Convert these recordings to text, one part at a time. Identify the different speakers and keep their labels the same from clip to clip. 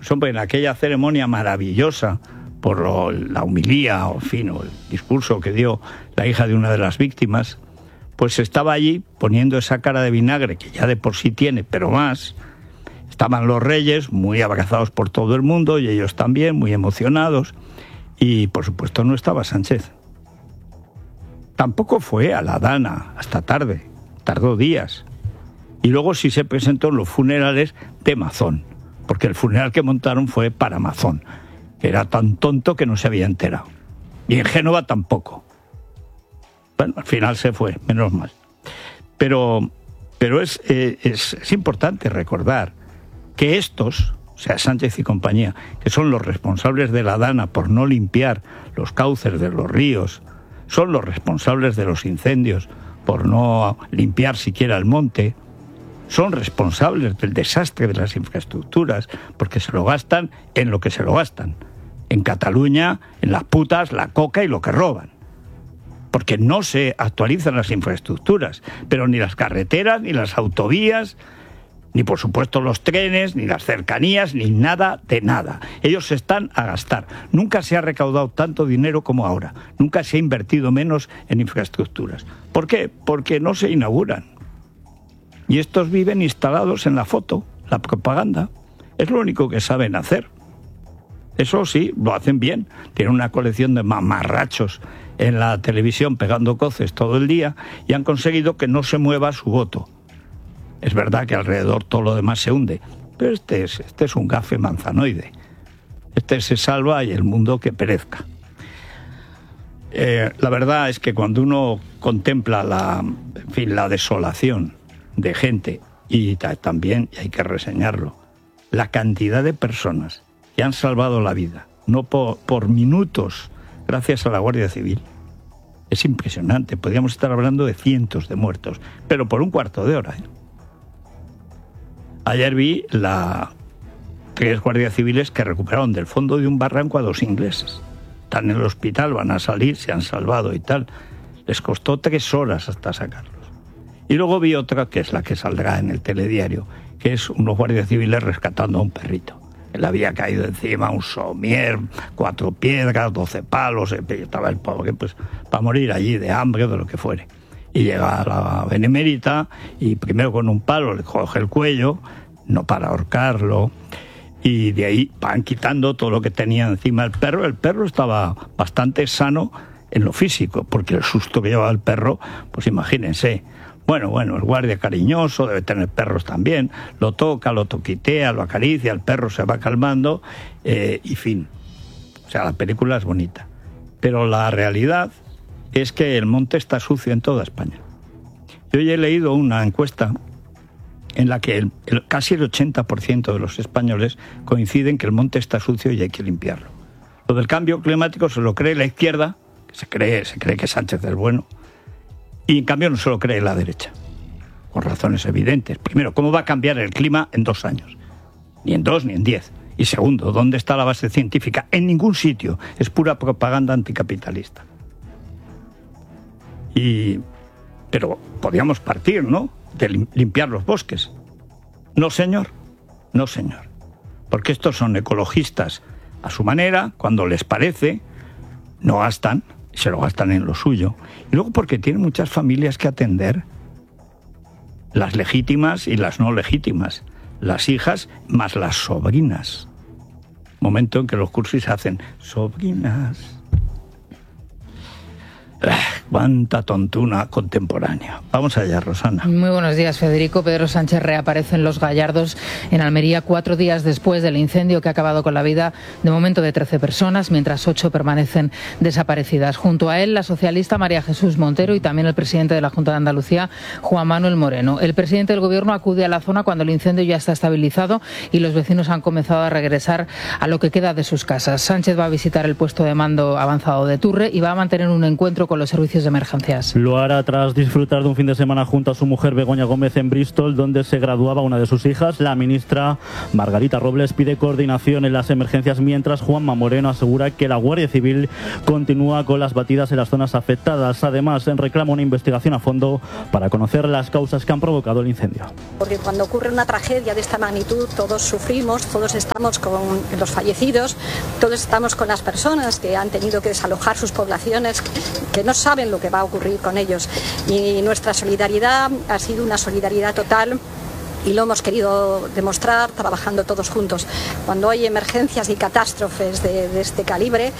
Speaker 1: Pues hombre, en aquella ceremonia maravillosa, por la humilía, o en fin, o el discurso que dio la hija de una de las víctimas, pues estaba allí poniendo esa cara de vinagre, que ya de por sí tiene, pero más. Estaban los reyes muy abrazados por todo el mundo, y ellos también, muy emocionados, y por supuesto no estaba Sánchez. Tampoco fue a la Dana hasta tarde, tardó días. Y luego sí se presentó en los funerales de Mazón, porque el funeral que montaron fue para Mazón, que era tan tonto que no se había enterado. Y en Génova tampoco. Bueno, al final se fue, menos mal. Pero es importante recordar que estos, o sea, Sánchez y compañía, que son los responsables de la Dana por no limpiar los cauces de los ríos, son los responsables de los incendios por no limpiar siquiera el monte, son responsables del desastre de las infraestructuras porque se lo gastan en lo que se lo gastan. En Cataluña, en las putas, la coca y lo que roban. Porque no se actualizan las infraestructuras, pero ni las carreteras, ni las autovías, ni por supuesto los trenes, ni las cercanías, ni nada de nada. Ellos se están a gastar. Nunca se ha recaudado tanto dinero como ahora. Nunca se ha invertido menos en infraestructuras. ¿Por qué? Porque no se inauguran. Y estos viven instalados en la foto, la propaganda. Es lo único que saben hacer. Eso sí, lo hacen bien. Tienen una colección de mamarrachos en la televisión pegando coces todo el día y han conseguido que no se mueva su voto. Es verdad que alrededor todo lo demás se hunde, pero este es un gafe manzanoide. Este se salva y el mundo que perezca. La verdad es que cuando uno contempla la desolación de gente, y también, y hay que reseñarlo, la cantidad de personas que han salvado la vida, no por minutos, gracias a la Guardia Civil, es impresionante. Podríamos estar hablando de cientos de muertos, pero por un cuarto de hora. Ayer vi 3 guardias civiles que recuperaron del fondo de un barranco a 2 ingleses. Están en el hospital, van a salir, se han salvado y tal. Les costó 3 horas hasta sacarlos. Y luego vi otra, que es la que saldrá en el telediario, que es unos guardias civiles rescatando a un perrito. Le había caído encima un somier, 4 piedras, 12 palos, estaba el pobre pues para morir allí de hambre o de lo que fuere. Y llega a la benemérita y primero con un palo le coge el cuello, no para ahorcarlo, y de ahí van quitando todo lo que tenía encima el perro. El perro estaba bastante sano en lo físico, porque el susto que llevaba el perro, pues imagínense. Bueno, el guardia cariñoso, debe tener perros también, lo toca, lo toquitea, lo acaricia, el perro se va calmando, y fin. O sea, la película es bonita. Pero la realidad es que el monte está sucio en toda España. Yo ya he leído una encuesta en la que casi el 80% de los españoles coinciden que el monte está sucio y hay que limpiarlo. Lo del cambio climático se lo cree la izquierda, que se cree que Sánchez es bueno, y en cambio no se lo cree la derecha, por razones evidentes. Primero, ¿cómo va a cambiar el clima en 2 años? Ni en 2 ni en 10. Y segundo, ¿dónde está la base científica? En ningún sitio. Es pura propaganda anticapitalista. Pero podríamos partir, ¿no?, de limpiar los bosques. No, señor. No, señor. Porque estos son ecologistas a su manera, cuando les parece, no gastan, se lo gastan en lo suyo. Y luego porque tienen muchas familias que atender, las legítimas y las no legítimas, las hijas más las sobrinas. Momento en que los cursis hacen sobrinas. Cuánta tontuna contemporánea. Vamos allá, Rosana.
Speaker 2: Muy buenos días, Federico. Pedro Sánchez reaparece en Los Gallardos, en Almería, 4 días después del incendio que ha acabado con la vida de momento de 13 personas, mientras 8 permanecen desaparecidas. Junto a él, la socialista María Jesús Montero y también el presidente de la Junta de Andalucía, Juan Manuel Moreno. El presidente del Gobierno acude a la zona cuando el incendio ya está estabilizado y los vecinos han comenzado a regresar a lo que queda de sus casas. Sánchez va a visitar el puesto de mando avanzado de Turre y va a mantener un encuentro con con los servicios de emergencias.
Speaker 3: Lo hará tras disfrutar de un fin de semana junto a su mujer Begoña Gómez en Bristol, donde se graduaba una de sus hijas. La ministra Margarita Robles pide coordinación en las emergencias, mientras Juanma Moreno asegura que la Guardia Civil continúa con las batidas en las zonas afectadas. Además, reclama una investigación a fondo para conocer las causas que han provocado el incendio.
Speaker 4: Porque cuando ocurre una tragedia de esta magnitud, todos sufrimos, todos estamos con los fallecidos, todos estamos con las personas que han tenido que desalojar sus poblaciones, que no saben lo que va a ocurrir con ellos. Y nuestra solidaridad ha sido una solidaridad total. Y lo hemos querido demostrar trabajando todos juntos. Cuando hay emergencias y catástrofes de este calibre,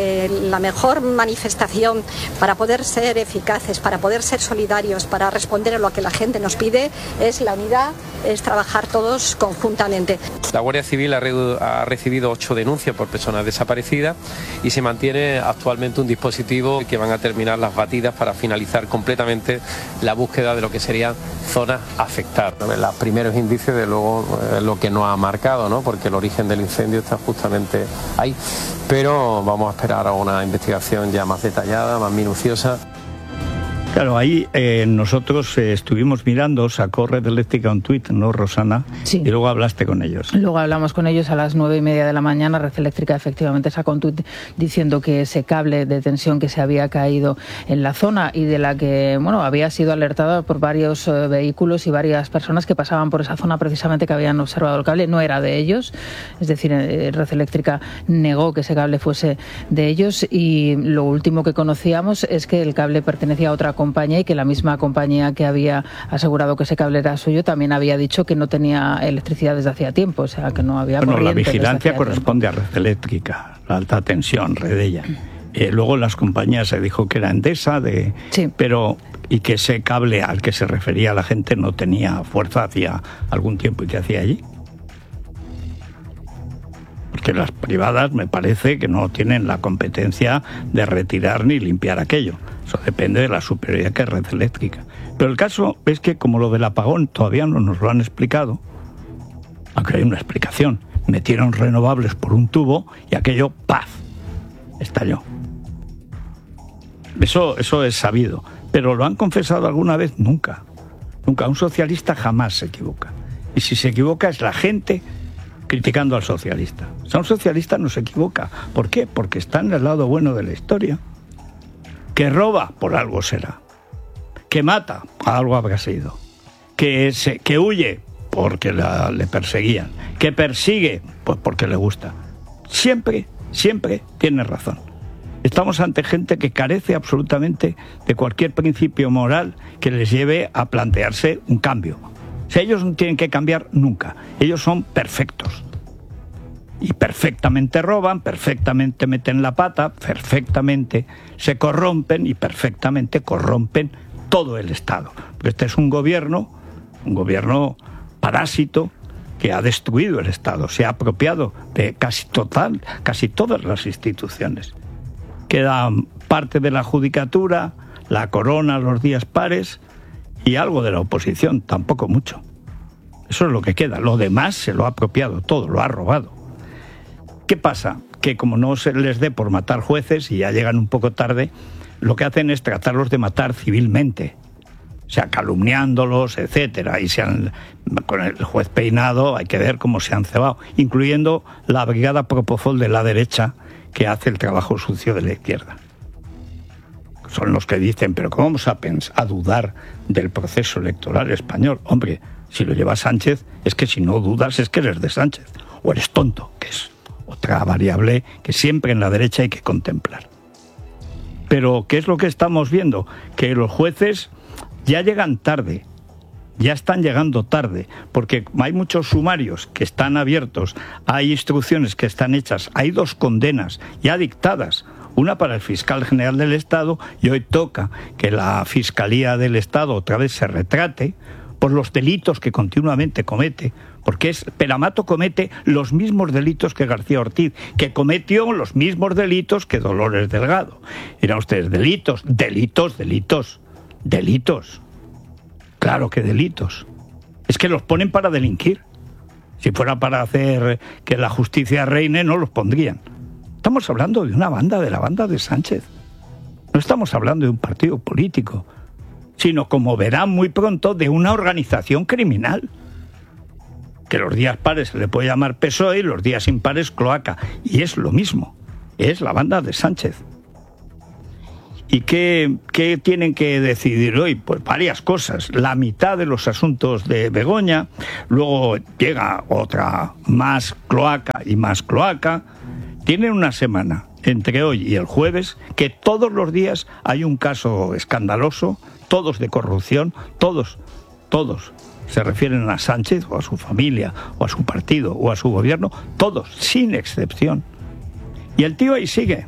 Speaker 4: la mejor manifestación para poder ser eficaces, para poder ser solidarios, para responder a lo que la gente nos pide, es la unidad, es trabajar todos conjuntamente.
Speaker 5: La Guardia Civil ha recibido 8 denuncias por personas desaparecidas y se mantiene actualmente un dispositivo que van a terminar las batidas para finalizar completamente la búsqueda de lo que serían zonas afectadas. Los primeros indicios, de luego, lo que nos ha marcado, ¿no? Porque el origen del incendio está justamente ahí. Pero vamos a esperar a una investigación ya más detallada, más minuciosa.
Speaker 1: Claro, ahí nosotros estuvimos mirando, sacó Red Eléctrica un tuit, ¿no, Rosana?
Speaker 2: Sí.
Speaker 1: Y luego hablaste con ellos.
Speaker 2: Luego hablamos con ellos a las 9:30 de la mañana. Red Eléctrica efectivamente sacó un tuit diciendo que ese cable de tensión que se había caído en la zona y de la que, bueno, había sido alertada por varios vehículos y varias personas que pasaban por esa zona precisamente, que habían observado el cable, no era de ellos. Es decir, Red Eléctrica negó que ese cable fuese de ellos, y lo último que conocíamos es que el cable pertenecía a otra compañía y que la misma compañía que había asegurado que ese cable era suyo también había dicho que no tenía electricidad desde hacía tiempo, o sea, que no había corriente.
Speaker 1: La vigilancia corresponde a Red Eléctrica, la alta tensión, Redella. Luego las compañías se dijo que era Endesa,
Speaker 2: sí.
Speaker 1: Pero y que ese cable al que se refería la gente no tenía fuerza hacía algún tiempo. ¿Y qué hacía allí? Porque las privadas me parece que no tienen la competencia de retirar ni limpiar aquello. Eso depende de la superioridad que es Red Eléctrica. Pero el caso es que, como lo del apagón todavía no nos lo han explicado, aunque hay una explicación, metieron renovables por un tubo y aquello, ¡paf!, estalló. Eso es sabido. Pero ¿lo han confesado alguna vez? Nunca. Nunca. Un socialista jamás se equivoca. Y si se equivoca es la gente criticando al socialista. O sea, un socialista no se equivoca. ¿Por qué? Porque está en el lado bueno de la historia. Que roba, por algo será. Que mata, algo habrá sido. Que huye, porque le perseguían. Que persigue, pues porque le gusta. Siempre tiene razón. Estamos ante gente que carece absolutamente de cualquier principio moral que les lleve a plantearse un cambio. O sea, ellos no tienen que cambiar nunca. Ellos son perfectos. Y perfectamente roban, perfectamente meten la pata, perfectamente se corrompen y perfectamente corrompen todo el Estado. Porque este es un gobierno parásito que ha destruido el Estado, se ha apropiado de casi todas las instituciones. Queda parte de la judicatura, la corona los días pares y algo de la oposición, tampoco mucho. Eso es lo que queda. Lo demás se lo ha apropiado todo, lo ha robado. ¿Qué pasa? Que como no se les dé por matar jueces y ya llegan un poco tarde, lo que hacen es tratarlos de matar civilmente. O sea, calumniándolos, etcétera. Y con el juez Peinado hay que ver cómo se han cebado, incluyendo la brigada Propofol de la derecha, que hace el trabajo sucio de la izquierda. Son los que dicen, pero ¿cómo vamos a dudar del proceso electoral español? Hombre, si lo lleva Sánchez, es que si no dudas es que eres de Sánchez. O eres tonto, que es otra variable que siempre en la derecha hay que contemplar. Pero, ¿qué es lo que estamos viendo? Que los jueces ya llegan tarde, ya están llegando tarde, porque hay muchos sumarios que están abiertos, hay instrucciones que están hechas, hay 2 condenas ya dictadas, una para el fiscal general del Estado, y hoy toca que la Fiscalía del Estado otra vez se retrate por los delitos que continuamente comete, porque Peramato comete los mismos delitos que García Ortiz, que cometió los mismos delitos que Dolores Delgado. Dirán ustedes, delitos. Claro que delitos. Es que los ponen para delinquir. Si fuera para hacer que la justicia reine, no los pondrían. Estamos hablando de una banda, de la banda de Sánchez. No estamos hablando de un partido político, sino, como verán muy pronto, de una organización criminal. Que los días pares se le puede llamar PSOE y los días impares cloaca. Y es lo mismo, es la banda de Sánchez. ¿Y qué tienen que decidir hoy? Pues varias cosas. La mitad de los asuntos de Begoña, luego llega otra más cloaca y más cloaca. Tienen una semana, entre hoy y el jueves, que todos los días hay un caso escandaloso, todos de corrupción, todos se refieren a Sánchez o a su familia o a su partido o a su gobierno, todos, sin excepción. Y el tío ahí sigue.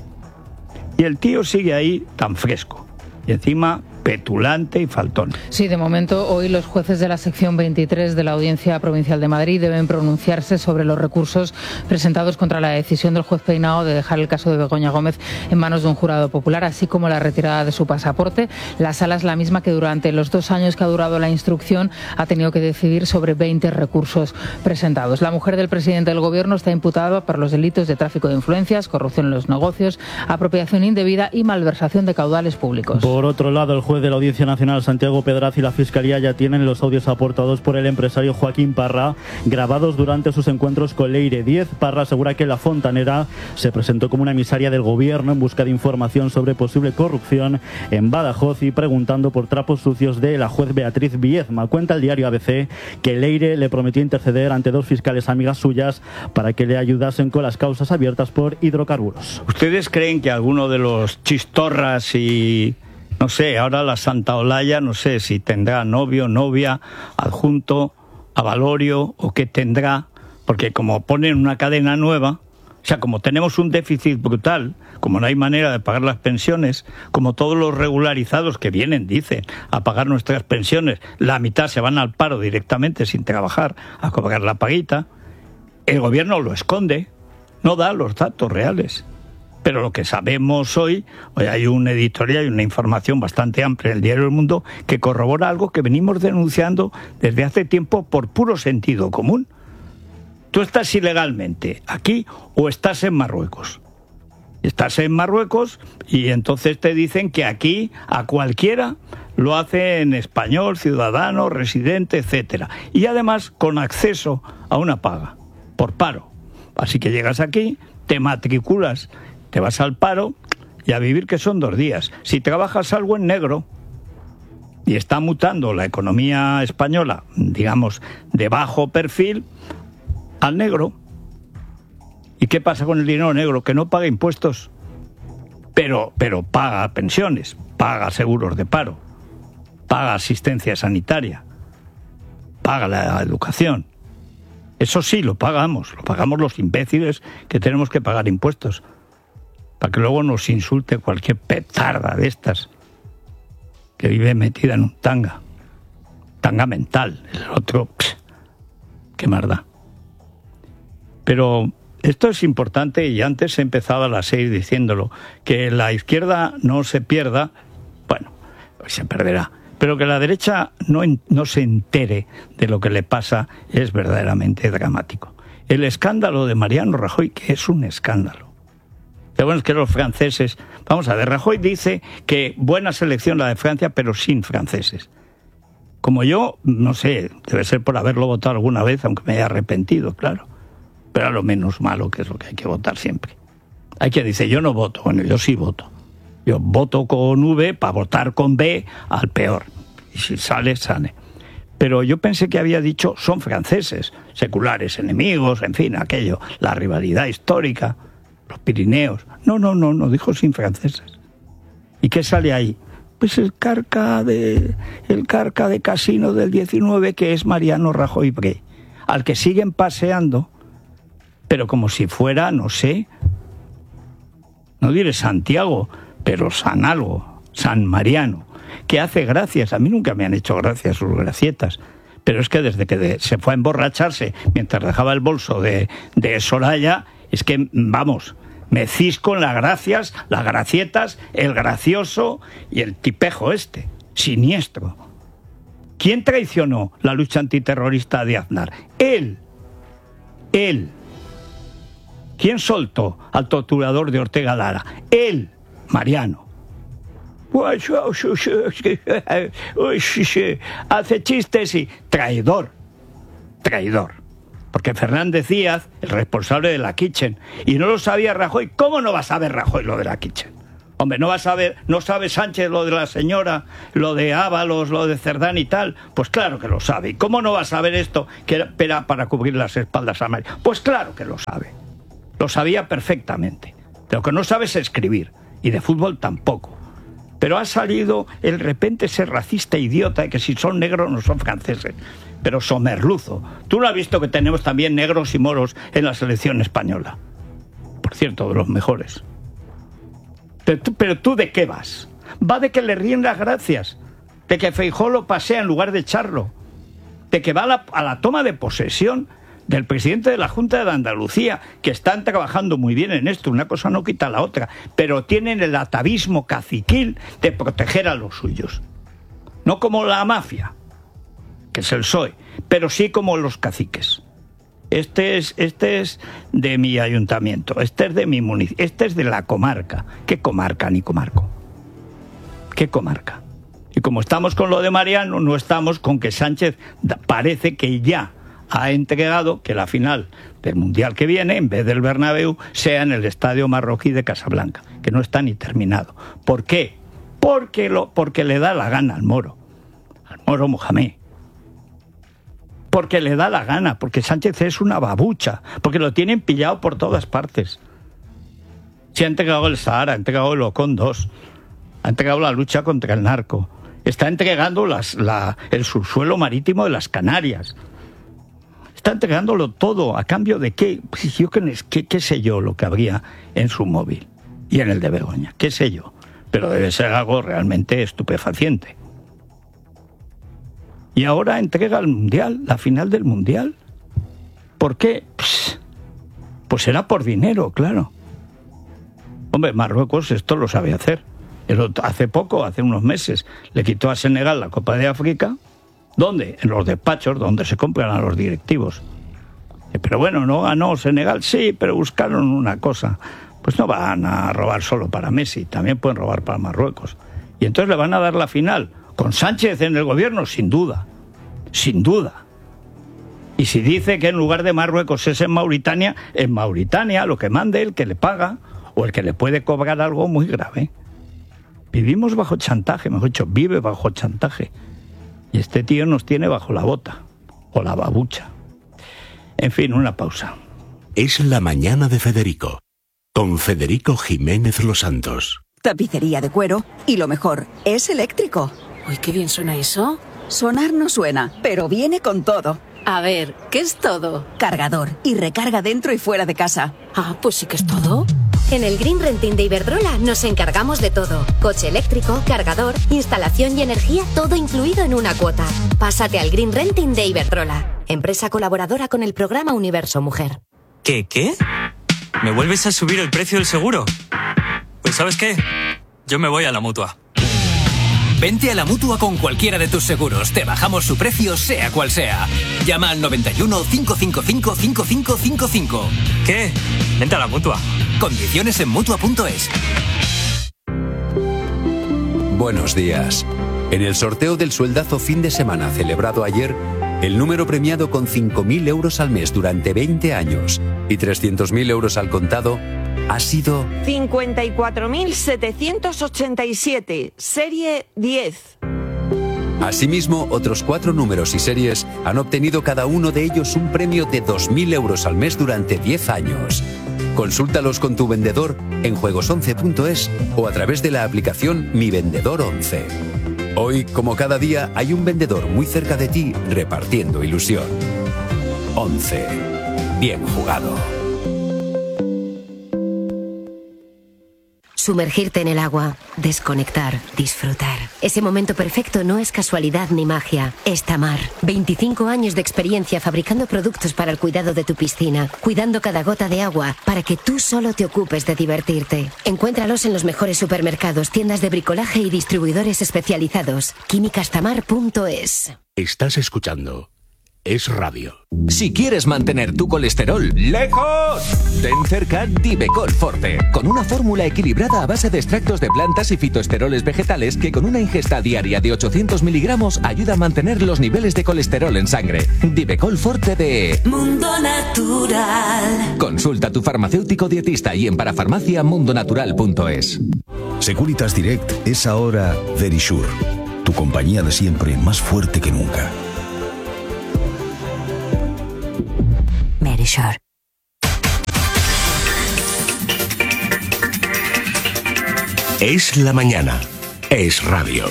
Speaker 1: Y el tío sigue ahí tan fresco. Y encima petulante y faltón.
Speaker 2: Sí, de momento hoy los jueces de la sección 23 de la Audiencia Provincial de Madrid deben pronunciarse sobre los recursos presentados contra la decisión del juez Peinao de dejar el caso de Begoña Gómez en manos de un jurado popular, así como la retirada de su pasaporte. La sala es la misma que durante los 2 años que ha durado la instrucción ha tenido que decidir sobre 20 recursos presentados. La mujer del presidente del Gobierno está imputada por los delitos de tráfico de influencias, corrupción en los negocios, apropiación indebida y malversación de caudales públicos.
Speaker 3: Por otro lado, el juez de la Audiencia Nacional, Santiago Pedraz, y la Fiscalía ya tienen los audios aportados por el empresario Joaquín Parra, grabados durante sus encuentros con Leire 10. Parra asegura que la fontanera se presentó como una emisaria del Gobierno en busca de información sobre posible corrupción en Badajoz y preguntando por trapos sucios de la juez Beatriz Viezma. Cuenta el diario ABC que Leire le prometió interceder ante 2 fiscales amigas suyas para que le ayudasen con las causas abiertas por hidrocarburos.
Speaker 1: ¿Ustedes creen que alguno de los chistorras y... no sé, ahora la Santa Olaya, no sé si tendrá novio, novia, adjunto, avalorio o qué tendrá, porque como ponen una cadena nueva, o sea, como tenemos un déficit brutal, como no hay manera de pagar las pensiones, como todos los regularizados que vienen, dicen, a pagar nuestras pensiones, la mitad se van al paro directamente sin trabajar, a cobrar la paguita, el gobierno lo esconde, no da los datos reales. Pero lo que sabemos hoy hay un editorial y una información bastante amplia en el diario El Mundo que corrobora algo que venimos denunciando desde hace tiempo por puro sentido común. Tú estás ilegalmente aquí o estás en Marruecos. Estás en Marruecos y entonces te dicen que aquí a cualquiera lo hace en español, ciudadano, residente, etcétera. Y además con acceso a una paga, por paro. Así que llegas aquí, te matriculas, te vas al paro y a vivir, que son 2 días. Si trabajas algo en negro y está mutando la economía española, digamos, de bajo perfil, al negro. ¿Y qué pasa con el dinero negro? Que no paga impuestos, pero paga pensiones, paga seguros de paro, paga asistencia sanitaria, paga la educación. Eso sí, lo pagamos los imbéciles que tenemos que pagar impuestos. Para que luego nos insulte cualquier petarda de estas que vive metida en un tanga mental, el otro, qué más da. Pero esto es importante y antes he empezado a las 6 diciéndolo, que la izquierda no se pierda, bueno, pues se perderá, pero que la derecha no se entere de lo que le pasa es verdaderamente dramático. El escándalo de Mariano Rajoy, que es un escándalo. Lo bueno es que los franceses... Vamos a ver, Rajoy dice que buena selección la de Francia, pero sin franceses. Como yo, no sé, debe ser por haberlo votado alguna vez, aunque me haya arrepentido, claro. Pero a lo menos malo, que es lo que hay que votar siempre. Hay quien dice, yo no voto. Bueno, yo sí voto. Yo voto con V para votar con B al peor. Y si sale, sale. Pero yo pensé que había dicho, son franceses, seculares enemigos, en fin, aquello, la rivalidad histórica... los Pirineos. No, dijo sin franceses. ¿Y qué sale ahí? Pues el carca de Casino del 19, que es Mariano Rajoy Bré, al que siguen paseando, pero como si fuera, no sé, no diré Santiago, pero San algo, San Mariano, que hace gracias. A mí nunca me han hecho gracias sus gracietas, pero es que desde que se fue a emborracharse mientras dejaba el bolso de Soraya, es que, vamos, me cisco en las gracias, las gracietas, el gracioso y el tipejo este, siniestro. ¿Quién traicionó la lucha antiterrorista de Aznar? Él. ¿Quién soltó al torturador de Ortega Lara? Él, Mariano. hace chistes y traidor. Porque Fernández Díaz, el responsable de la Kitchen, y no lo sabía Rajoy. ¿Cómo no va a saber Rajoy lo de la Kitchen? Hombre, no sabe Sánchez lo de la señora, lo de Ábalos, lo de Cerdán y tal. Pues claro que lo sabe. ¿Y cómo no va a saber esto que era para cubrir las espaldas a María? Pues claro que lo sabe. Lo sabía perfectamente. Lo que no sabe es escribir. Y de fútbol tampoco. Pero ha salido el repente ese racista idiota de que si son negros no son franceses. Pero somerluzo. Tú no has visto que tenemos también negros y moros en la selección española. Por cierto, de los mejores. Pero tú ¿de qué vas? Va de que le ríen las gracias, de que Feijóo lo pasea en lugar de echarlo, de que va a la toma de posesión del presidente de la Junta de Andalucía, que están trabajando muy bien en esto, una cosa no quita la otra, pero tienen el atavismo caciquil de proteger a los suyos. No como la mafia, que es el PSOE, pero sí como los caciques. Este es de mi ayuntamiento, este es de mi municipio, este es de la comarca. ¿Qué comarca ni comarco? ¿Qué comarca? Y como estamos con lo de Mariano, no estamos con que Sánchez parece que ya ha entregado que la final del Mundial que viene, en vez del Bernabéu, sea en el Estadio Marroquí de Casablanca, que no está ni terminado. ¿Por qué? Porque le da la gana al Moro Mohamed. Porque le da la gana, porque Sánchez es una babucha, porque lo tienen pillado por todas partes. Se ha entregado el Sahara, ha entregado el Ocon 2, ha entregado la lucha contra el narco, está entregando el subsuelo marítimo de las Canarias, está entregándolo todo. ¿A cambio de qué? Pues yo qué sé yo lo que habría en su móvil y en el de Begoña, qué sé yo, pero debe ser algo realmente estupefaciente. Y ahora entrega el Mundial, la final del Mundial. ¿Por qué? Pues será por dinero, claro. Hombre, Marruecos esto lo sabe hacer. Hace unos meses, le quitó a Senegal la Copa de África. ¿Dónde? En los despachos donde se compran a los directivos. Pero bueno, no ganó Senegal, sí, pero buscaron una cosa. Pues no van a robar solo para Messi, también pueden robar para Marruecos. Y entonces le van a dar la final. ¿Con Sánchez en el gobierno? Sin duda. Y si dice que en lugar de Marruecos es en Mauritania lo que mande el que le paga o el que le puede cobrar algo muy grave. Vivimos bajo chantaje, mejor dicho, vive bajo chantaje. Y este tío nos tiene bajo la bota o la babucha. En fin, una pausa.
Speaker 6: Es la mañana de Federico, con Federico Jiménez Los Santos.
Speaker 7: Tapicería de cuero y lo mejor, es eléctrico.
Speaker 8: Uy, qué bien suena eso.
Speaker 7: Sonar no suena, pero viene con todo.
Speaker 8: A ver, ¿qué es todo?
Speaker 7: Cargador y recarga dentro y fuera de casa.
Speaker 8: Ah, pues sí que es todo.
Speaker 9: En el Green Renting de Iberdrola nos encargamos de todo. Coche eléctrico, cargador, instalación y energía, todo incluido en una cuota. Pásate al Green Renting de Iberdrola, empresa colaboradora con el programa Universo Mujer.
Speaker 10: ¿Qué? ¿Me vuelves a subir el precio del seguro? Pues ¿sabes qué? Yo me voy a la Mutua.
Speaker 11: Vente a la Mutua con cualquiera de tus seguros. Te bajamos su precio, sea cual sea. Llama al 91 555 5555.
Speaker 10: ¿Qué? Vente a la Mutua.
Speaker 11: Condiciones en Mutua.es.
Speaker 12: Buenos días. En el sorteo del sueldazo fin de semana celebrado ayer, el número premiado con 5.000 euros al mes durante 20 años y 300.000 euros al contado ha sido
Speaker 13: 54.787, serie 10.
Speaker 12: Asimismo, otros 4 números y series han obtenido cada uno de ellos un premio de 2.000 euros al mes durante 10 años. Consúltalos con tu vendedor en juegos11.es o a través de la aplicación Mi Vendedor 11. Hoy, como cada día, hay un vendedor muy cerca de ti repartiendo ilusión. 11. Bien jugado.
Speaker 9: Sumergirte en el agua, desconectar, disfrutar. Ese momento perfecto no es casualidad ni magia, es Tamar. 25 años de experiencia fabricando productos para el cuidado de tu piscina, cuidando cada gota de agua para que tú solo te ocupes de divertirte. Encuéntralos en los mejores supermercados, tiendas de bricolaje y distribuidores especializados. Químicastamar.es.
Speaker 6: Estás escuchando es radio.
Speaker 11: Si quieres mantener tu colesterol lejos, ten cerca Divecol Forte, con una fórmula equilibrada a base de extractos de plantas y fitoesteroles vegetales que con una ingesta diaria de 800 miligramos ayuda a mantener los niveles de colesterol en sangre. Divecol Forte de
Speaker 14: Mundo Natural.
Speaker 11: Consulta a tu farmacéutico dietista y en parafarmacia mundonatural.es.
Speaker 15: Securitas Direct es ahora Verisure, tu compañía de siempre más fuerte que nunca.
Speaker 9: Verisure.
Speaker 6: Es la mañana. Es radio.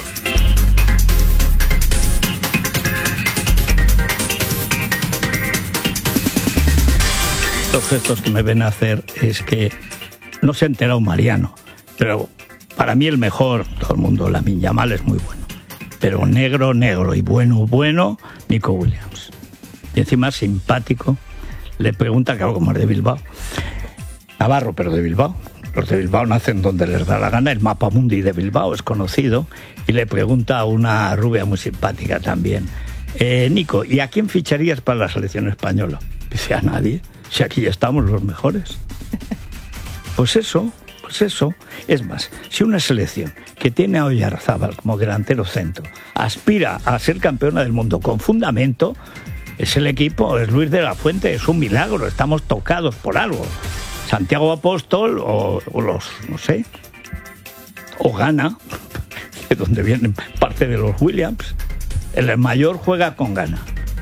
Speaker 1: Los gestos que me ven hacer es que no se ha enterado Mariano, pero para mí el mejor, todo el mundo, Lamine Yamal es muy bueno, pero negro y bueno, Nico Williams. Y encima simpático, le pregunta, claro, como es de Bilbao, Navarro, pero de Bilbao. Los de Bilbao nacen donde les da la gana, el mapa mundi de Bilbao es conocido, y le pregunta a una rubia muy simpática también, Nico, ¿y a quién ficharías para la selección española? Dice, a nadie, si aquí ya estamos los mejores. Pues eso. Es más, si una selección que tiene a Oyarzábal como delantero centro aspira a ser campeona del mundo con fundamento, es el equipo, es Luis de la Fuente, es un milagro, estamos tocados por algo. Santiago Apóstol o los, no sé, o Ghana, de donde vienen parte de los Williams. El mayor juega con Ghana.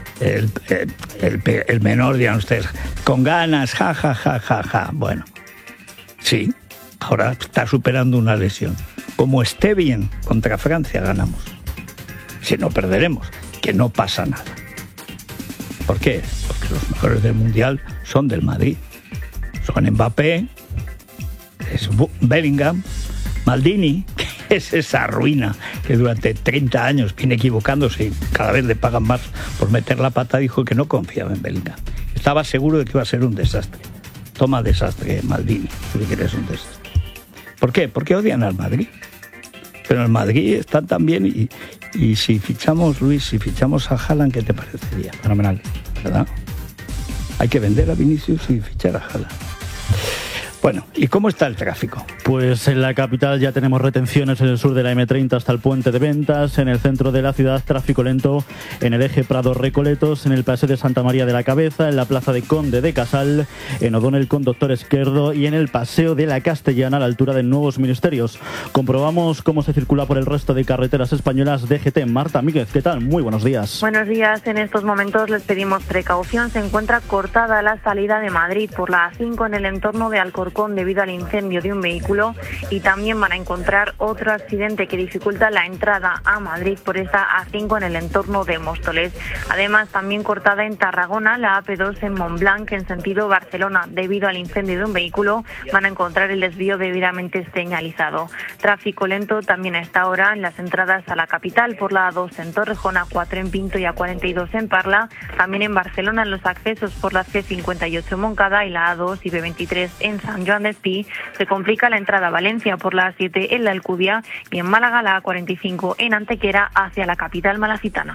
Speaker 1: El menor, dirán ustedes, con ganas, ja. Bueno, sí, ahora está superando una lesión. Como esté bien contra Francia, ganamos. Si no, perderemos, que no pasa nada. ¿Por qué? Porque los mejores del Mundial son del Madrid. Son Mbappé, es Bellingham, Maldini, que es esa ruina que durante 30 años viene equivocándose y cada vez le pagan más por meter la pata, dijo que no confiaba en Bellingham. Estaba seguro de que iba a ser un desastre. Toma desastre, Maldini, tú que eres un desastre. ¿Por qué? Porque odian al Madrid. Pero el Madrid está tan bien y si fichamos, Luis, si fichamos a Haaland, ¿qué te parecería?
Speaker 3: Fenomenal.
Speaker 1: ¿Verdad? Hay que vender a Vinicius y fichar a Haaland. Bueno, ¿y cómo está el tráfico?
Speaker 3: Pues en la capital ya tenemos retenciones en el sur de la M30 hasta el puente de Ventas, en el centro de la ciudad tráfico lento en el eje Prado-Recoletos, en el paseo de Santa María de la Cabeza, en la plaza de Conde de Casal, en O'Donnell con Doctor Esquerdo y en el paseo de la Castellana a la altura de Nuevos Ministerios. Comprobamos cómo se circula por el resto de carreteras españolas. DGT, Marta Míguez, ¿qué tal? Muy buenos días.
Speaker 16: Buenos días, en estos momentos les pedimos precaución. Se encuentra cortada la salida de Madrid por la A5 en el entorno de Alcorcón debido al incendio de un vehículo y también van a encontrar otro accidente que dificulta la entrada a Madrid por esta A5 en el entorno de Móstoles. Además, también cortada en Tarragona la AP2 en Montblanc en sentido Barcelona debido al incendio de un vehículo. Van a encontrar el desvío debidamente señalizado. Tráfico lento también a esta hora en las entradas a la capital por la A2 en Torrejón, A4 en Pinto y A42 en Parla. También en Barcelona en los accesos por la C58 en Moncada y la A2 y B23 en San Joan d'Espí. Se complica la entrada a Valencia por la A7 en la Alcudia y en Málaga la A45 en Antequera hacia la capital malacitana.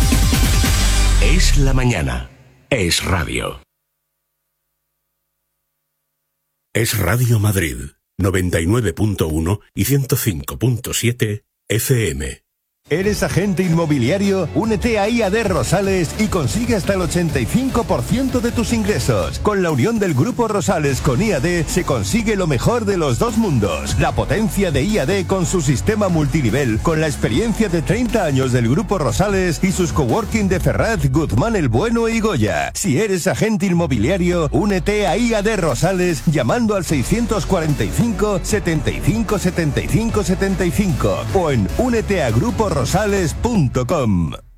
Speaker 6: Es la mañana. Es radio. Es Radio Madrid, 99.1 y 105.7 FM.
Speaker 17: ¿Eres agente inmobiliario? Únete a IAD Rosales y consigue hasta el 85% de tus ingresos. Con la unión del Grupo Rosales con IAD se consigue lo mejor de los dos mundos. La potencia de IAD con su sistema multinivel, con la experiencia de 30 años del Grupo Rosales y sus coworking de Ferraz, Guzmán el Bueno y Goya. Si eres agente inmobiliario, únete a IAD Rosales llamando al 645 75 75 75 o en úneteaGruporosales.com.